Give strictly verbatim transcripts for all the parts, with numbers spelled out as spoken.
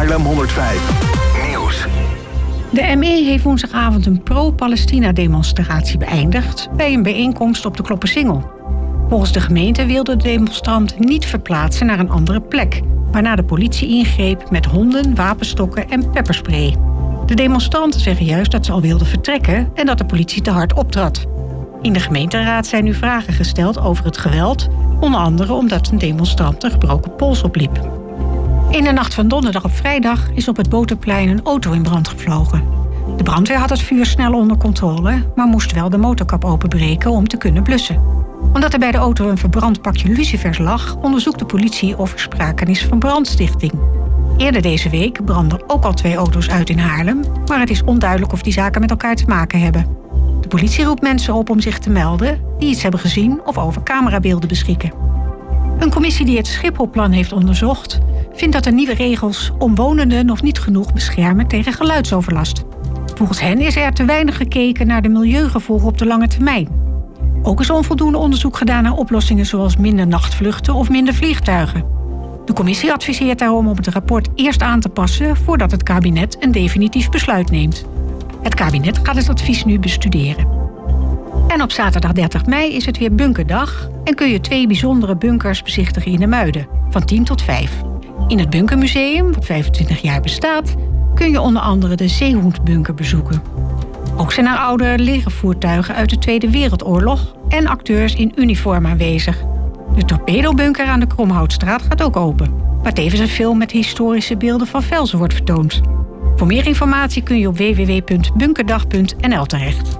Haarlem honderdvijf Nieuws. De M E heeft woensdagavond een pro-Palestina-demonstratie beëindigd bij een bijeenkomst op de Kloppersingel. Volgens de gemeente wilde de demonstrant niet verplaatsen naar een andere plek, waarna de politie ingreep met honden, wapenstokken en pepperspray. De demonstranten zeggen juist dat ze al wilden vertrekken en dat de politie te hard optrad. In de gemeenteraad zijn nu vragen gesteld over het geweld, onder andere omdat een demonstrant een gebroken pols opliep. In de nacht van donderdag op vrijdag is op het Boterplein een auto in brand gevlogen. De brandweer had het vuur snel onder controle, maar moest wel de motorkap openbreken om te kunnen blussen. Omdat er bij de auto een verbrand pakje lucifers lag, onderzoekt de politie of er sprake is van brandstichting. Eerder deze week brandden ook al twee auto's uit in Haarlem, maar het is onduidelijk of die zaken met elkaar te maken hebben. De politie roept mensen op om zich te melden die iets hebben gezien of over camerabeelden beschikken. Een commissie die het Schipholplan heeft onderzocht, vindt dat de nieuwe regels omwonenden nog niet genoeg beschermen tegen geluidsoverlast. Volgens hen is er te weinig gekeken naar de milieugevolgen op de lange termijn. Ook is onvoldoende onderzoek gedaan naar oplossingen zoals minder nachtvluchten of minder vliegtuigen. De commissie adviseert daarom om het rapport eerst aan te passen voordat het kabinet een definitief besluit neemt. Het kabinet gaat het advies nu bestuderen. En op zaterdag dertig mei is het weer bunkerdag en kun je twee bijzondere bunkers bezichtigen in de Muiden, van tien tot vijf. In het Bunkermuseum, wat vijfentwintig jaar bestaat, kun je onder andere de Zeehoendbunker bezoeken. Ook zijn er oude legervoertuigen uit de Tweede Wereldoorlog en acteurs in uniform aanwezig. De Torpedobunker aan de Kromhoutstraat gaat ook open, waar tevens een film met historische beelden van Velzen wordt vertoond. Voor meer informatie kun je op w w w punt bunkerdag punt n l terecht.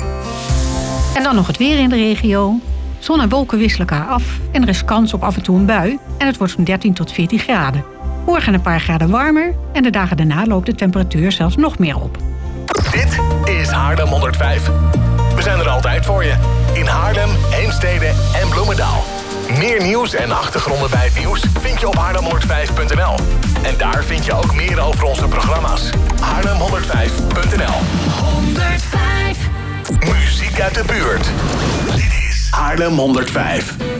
En dan nog het weer in de regio. Zon en wolken wisselen elkaar af en er is kans op af en toe een bui en het wordt zo'n dertien tot veertien graden. Morgen een paar graden warmer en de dagen daarna loopt de temperatuur zelfs nog meer op. Dit is Haarlem honderdvijf. We zijn er altijd voor je. In Haarlem, Heemstede en Bloemendaal. Meer nieuws en achtergronden bij het nieuws vind je op haarlem honderdvijf punt n l. En daar vind je ook meer over onze programma's. haarlem honderdvijf punt n l. honderdvijf Muziek uit de buurt. Dit is Haarlem honderdvijf.